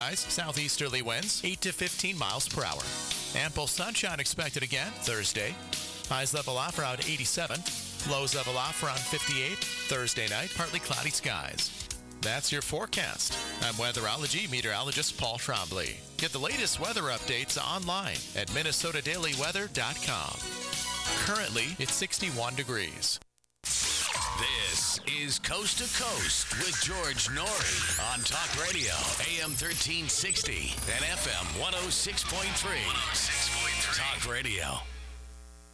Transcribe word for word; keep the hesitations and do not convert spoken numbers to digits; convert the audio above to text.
skies, southeasterly winds, eight to fifteen miles per hour. Ample sunshine expected again Thursday. Highs level off around eighty-seven. Lows level off around fifty-eight. Thursday night, partly cloudy skies. That's your forecast. I'm weatherology meteorologist Paul Trombley. Get the latest weather updates online at minnesota daily weather dot com. Currently, it's sixty-one degrees. This is Coast to Coast with George Norrie on Talk Radio, A M thirteen sixty and F M one oh six point three. Talk Radio.